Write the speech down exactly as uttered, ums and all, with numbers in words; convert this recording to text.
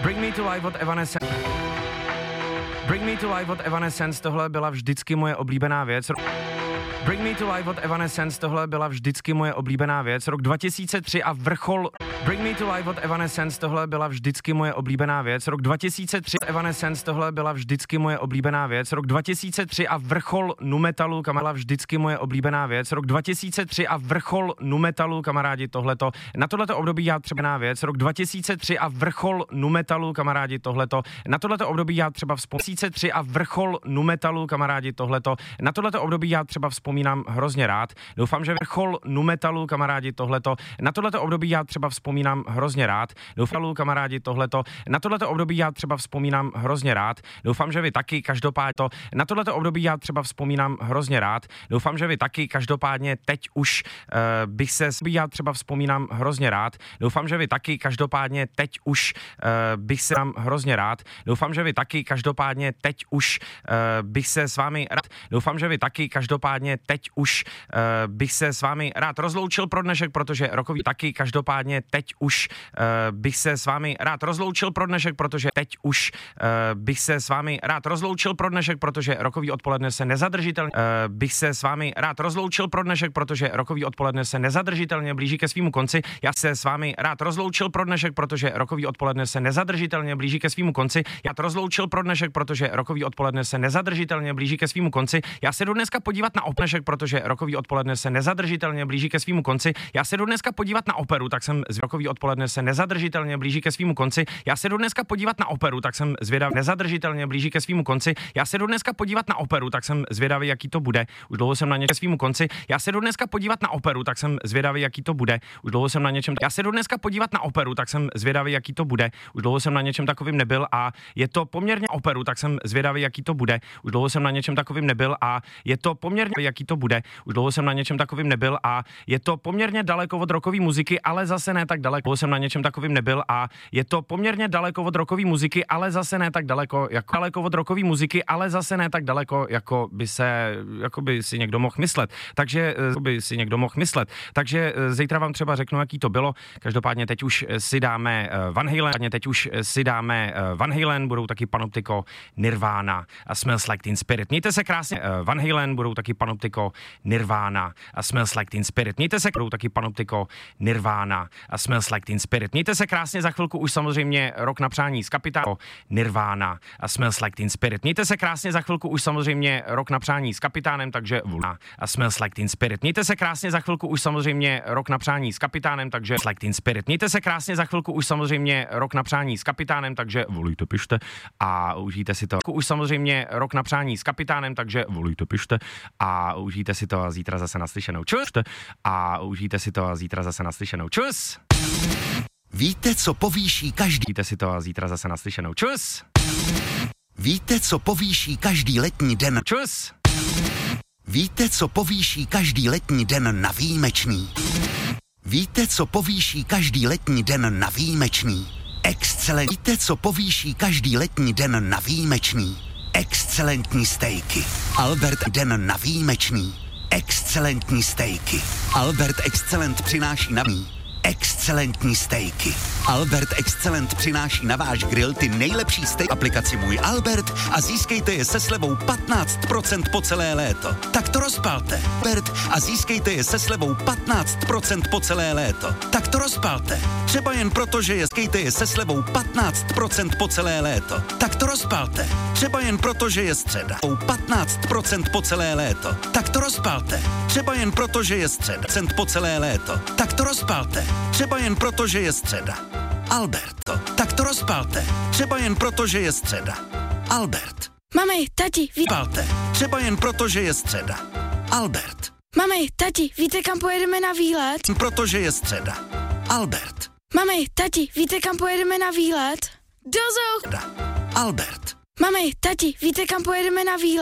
Bring Me to Life od Evanescence. Bring Me to Life od Evanescence, tohle byla vždycky moje oblíbená věc. Bring Me to Life od Evanescence, tohle byla vždycky moje oblíbená věc. Rok dva tisíce tři a vrchol. Bring Me to Life od Evanescence, tohle byla vždycky moje oblíbená věc. Rok dva tisíce tři Evanescence, tohle byla vždycky moje oblíbená věc. Rok dva tisíce tři a vrchol nu metalu, kamarádi, vždycky moje oblíbená věc. Rok dva tisíce tři a vrchol nu metalu, kamarádi, tohleto. Na tohleto období já třeba věc. Rok dva tisíce tři a vrchol nu metalu, kamarádi, tohleto. Na tohleto období já třeba vzpomínám. dva tisíce tři a vrchol nu metalu, kamarádi, tohleto. Na tohleto období já třeba vzpomínám hrozně rád. Doufám, že vrchol nu metalu, kamarádi, tohleto. Na tohleto období já třeba vzpomínám hrozně rád. Doufám, kamarádi, tohleto. Na tohleto období já třeba vzpomínám hrozně rád. Doufám, že vy taky, každopádně to. Na tohleto období já třeba vzpomínám hrozně rád. Doufám, že vy taky, každopádně teď už uh, bych se já třeba vzpomínám hrozně rád. Doufám, že vy taky, každopádně teď už uh, bych se tam hrozně rád. Doufám, že vy taky, každopádně teď už uh, bych se s vámi rád. Doufám, že vy taky, každopádně teď už uh, bych se s vámi rád rozloučil pro dnešek, protože rokový taky, každopádně teď už uh, bych se s vámi rád rozloučil pro dnešek, protože teď už uh, bych se s vámi rád rozloučil pro dnešek, protože rokový odpoledne se nezadržitelně uh, bych se s vámi rád rozloučil pro dnešek, protože rokový odpoledne se nezadržitelně blíží ke svému konci. Já se s vámi rád rozloučil pro dnešek, protože rokový odpoledne se nezadržitelně blíží ke svému konci. Já to rozloučil pro dnešek, protože rokový odpoledne se nezadržitelně blíží ke svému konci. Já se jdu dneska podívat na opnešek, protože rokový odpoledne se nezadržitelně blíží ke svému konci. Já se jdu dneska podívat na operu, tak jsem z rokový odpoledne se nezadržitelně blíží ke svému konci. Já se jdu dneska podívat na operu, tak jsem zvědavý, nezadržitelně blíží ke svému konci. Já se jdu dneska podívat na operu, tak jsem zvědavý, jaký to bude. Už dlouho jsem na ně ke svému konci. Já se jdu dneska podívat na operu, tak jsem zvědavý, jaký to bude. Už dlouho jsem na něčem. Já se jdu dneska podívat na operu, tak jsem zvědavý, jaký to bude. Už dlouho jsem na něčem takovým nebyl a je to poměrně operu, tak jsem zvědavý, jaký to bude. Už dlouho jsem na něčem takovým nebyl a je to poměrně jaký to bude. Už dlouho jsem na něčem takovým nebyl a je to poměrně daleko od rockové muziky, ale zase ne tak daleko. Dlouho jsem na něčem takovým nebyl a je to poměrně daleko od rockové muziky, ale zase ne tak daleko, jako daleko od rockové muziky, ale zase ne tak daleko, jako by se, jako by si někdo mohl myslet. Takže by si někdo mohl myslet. Takže zítra vám třeba řeknu, jaký to bylo. Každopádně teď už si dáme Van Halen, teď už si dáme Van Halen, budou taky Panoptiko, Nirvana a Smells Like Teen Spirit. Mějte se krásně. Van Halen, budou taky Panoptiko, Nirvana a Smells Like Teen Spirit. Mějte se, budou taky Panoptiko, Nirvana a Smells Like Teen Spirit. Mějte se krásně, za chvilku už samozřejmě Rok na přání s kapitánem, Nirvana a Smells Like Teen Spirit. Mějte se krásně, za chvilku už samozřejmě Rok na přání s kapitánem, takže Vuna a Smells Like Teen Spirit. Mějte se krásně, za chvilku už samozřejmě Rok na přání s kapitánem, takže Like Teen Spirit. Mějte se krásně, za chvilku už samozřejmě Rok na přání s kapitánem, takže volujte, pište a užijte si to. Už samozřejmě Rok na přání s kapitánem, takže volujte, pište a užijte si to a zítra zase naslyšenou. Čus! A užijte si to a zítra zase naslyšenou. Čus! Víte, co povýší každý... Užijte si to a zítra zase naslyšenou. Čus! Víte, co povýší každý letní den... Čus! Víte, co povýší každý letní den na výjimečný? Víte, co povýší každý letní den na výjimečný? Excelent. Víte, co povýší každý letní den na výjimečný? Excelentní stejky. Albert den na výjimečný. Excelentní stejky. Albert Excellent přináší na mý. Excelentní stejky. Albert Excellent přináší na váš grill ty nejlepší stejky. Aplikaci Můj Albert a získejte je se slevou patnáct procent po celé léto. Tak to rozpalte. Albert a získejte je se slevou patnáct procent po celé léto. Tak to rozpalte. Třeba jen proto, že je skejte je se slevou patnáct procent po celé léto. Tak to rozpalte. Třeba jen proto, že je středa. patnáct procent po celé léto. Tak to rozpalte. Třeba jen proto, že je středa. Cent po celé léto. Tak to rozpalte. Třeba jen proto, že je středa. Alberto, tak to rozpalte. Třeba jen proto, že je středa. Albert. Mami, tati, ví... Palte. Třeba jen proto, že je středa. Albert. Mami, tati, víte, kam pojedeme na výlet? Protože je středa. Albert. Mami, tati, víte, kam pojedeme na výlet? Do zoo! Albert. Mami, tati, víte, kam pojedeme na výlet?